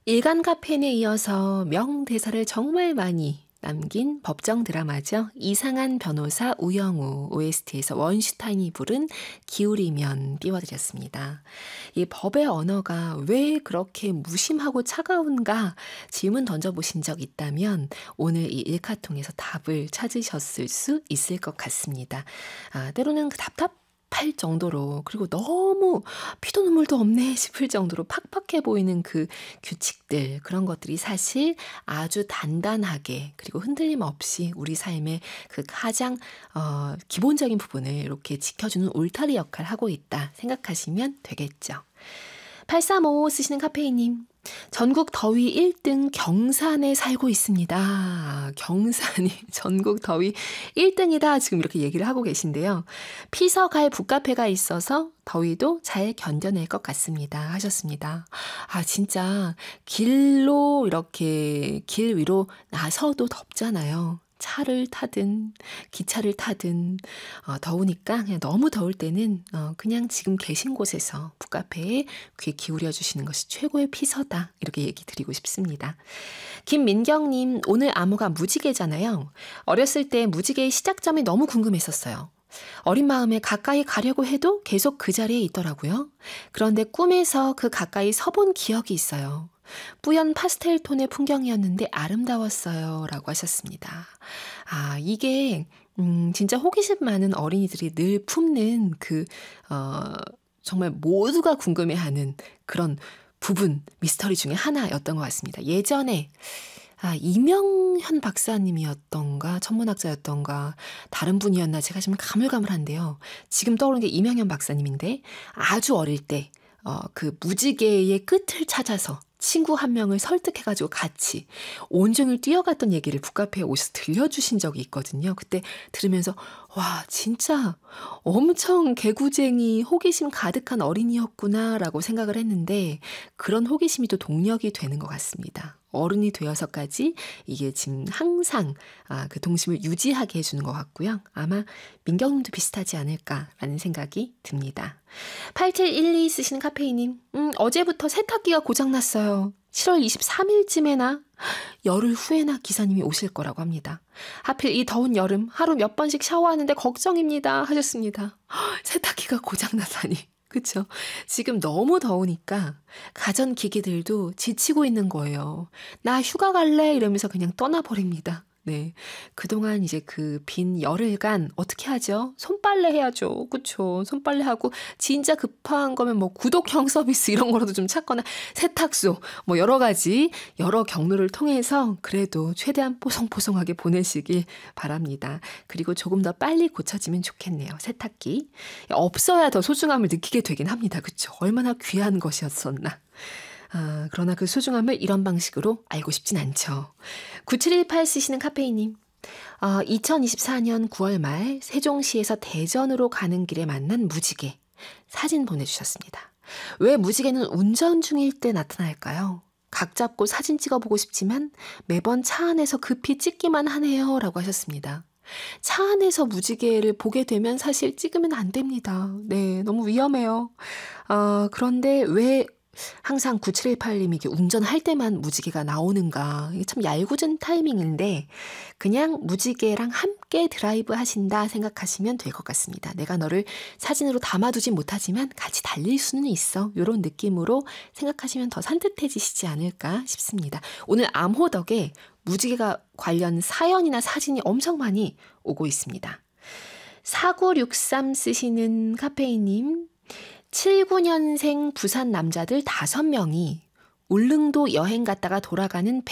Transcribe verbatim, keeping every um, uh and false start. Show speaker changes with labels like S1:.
S1: 일간 카페인에 이어서 명대사를 정말 많이 남긴 법정 드라마죠. 이상한 변호사 우영우 오에스티에서 원슈타인이 부른 기울이면 띄워드렸습니다. 이 법의 언어가 왜 그렇게 무심하고 차가운가 질문 던져보신 적 있다면 오늘 이 일카통에서 답을 찾으셨을 수 있을 것 같습니다. 아, 때로는 그 답답 팔 정도로, 그리고 너무 피도 눈물도 없네 싶을 정도로 팍팍해 보이는 그 규칙들, 그런 것들이 사실 아주 단단하게 그리고 흔들림 없이 우리 삶의 그 가장 어, 기본적인 부분을 이렇게 지켜주는 울타리 역할을 하고 있다 생각하시면 되겠죠. 팔삼오오 쓰시는 카페이님, 전국 더위 일 등 경산에 살고 있습니다. 경산이 전국 더위 일 등이다 지금 이렇게 얘기를 하고 계신데요. 피서 갈 북카페가 있어서 더위도 잘 견뎌낼 것 같습니다 하셨습니다. 아, 진짜 길로 이렇게 길 위로 나서도 덥잖아요. 차를 타든 기차를 타든 어, 더우니까 그냥 너무 더울 때는 어, 그냥 지금 계신 곳에서 북카페에 귀 기울여 주시는 것이 최고의 피서다, 이렇게 얘기 드리고 싶습니다. 김민경님, 오늘 암호가 무지개잖아요. 어렸을 때 무지개의 시작점이 너무 궁금했었어요. 어린 마음에 가까이 가려고 해도 계속 그 자리에 있더라고요. 그런데 꿈에서 그 가까이 서본 기억이 있어요. 뿌연 파스텔 톤의 풍경이었는데 아름다웠어요 라고 하셨습니다. 아, 이게 음, 진짜 호기심 많은 어린이들이 늘 품는 그 어, 정말 모두가 궁금해하는 그런 부분, 미스터리 중에 하나였던 것 같습니다. 예전에 아, 이명현 박사님이었던가 천문학자였던가 다른 분이었나 제가 지금 가물가물한데요. 지금 떠오르는 게 이명현 박사님인데 아주 어릴 때 어, 그 무지개의 끝을 찾아서 친구 한 명을 설득해가지고 같이 온종일 뛰어갔던 얘기를 북카페에 오셔서 들려주신 적이 있거든요. 그때 들으면서 와, 진짜 엄청 개구쟁이 호기심 가득한 어린이였구나라고 생각을 했는데 그런 호기심이 또 동력이 되는 것 같습니다. 어른이 되어서까지 이게 지금 항상 아, 그 동심을 유지하게 해주는 것 같고요. 아마 민경님도 비슷하지 않을까라는 생각이 듭니다. 팔칠일이 쓰시는 카페이님, 음, 어제부터 세탁기가 고장났어요. 칠월 이십삼일쯤에나 열흘 후에나 기사님이 오실 거라고 합니다. 하필 이 더운 여름 하루 몇 번씩 샤워하는데 걱정입니다 하셨습니다. 세탁기가 고장나다니. 그쵸? 지금 너무 더우니까 가전기기들도 지치고 있는 거예요. 나 휴가 갈래? 이러면서 그냥 떠나버립니다. 네. 그동안 이제 그 빈 열흘간 어떻게 하죠? 손빨래 해야죠. 그쵸? 손빨래하고 진짜 급한 거면 뭐 구독형 서비스 이런 거라도 좀 찾거나 세탁소 뭐 여러 가지 여러 경로를 통해서 그래도 최대한 뽀송뽀송하게 보내시길 바랍니다. 그리고 조금 더 빨리 고쳐지면 좋겠네요. 세탁기. 없어야 더 소중함을 느끼게 되긴 합니다. 그쵸? 얼마나 귀한 것이었었나. 아, 그러나 그 소중함을 이런 방식으로 알고 싶진 않죠. 구칠일팔 쓰시는 카페이님, 어, 이천이십사년 구월 말 세종시에서 대전으로 가는 길에 만난 무지개 사진 보내주셨습니다. 왜 무지개는 운전 중일 때 나타날까요? 각 잡고 사진 찍어보고 싶지만 매번 차 안에서 급히 찍기만 하네요 라고 하셨습니다. 차 안에서 무지개를 보게 되면 사실 찍으면 안 됩니다. 네, 너무 위험해요. 어, 그런데 왜 항상 구칠일팔님이 운전할 때만 무지개가 나오는가. 이게 참 얄궂은 타이밍인데 그냥 무지개랑 함께 드라이브 하신다 생각하시면 될 것 같습니다. 내가 너를 사진으로 담아두진 못하지만 같이 달릴 수는 있어. 이런 느낌으로 생각하시면 더 산뜻해지시지 않을까 싶습니다. 오늘 암호 덕에 무지개가 관련 사연이나 사진이 엄청 많이 오고 있습니다. 사구육삼 쓰시는 카페이님, 칠구년생 부산 남자들 다섯 명이 울릉도 여행 갔다가 돌아가는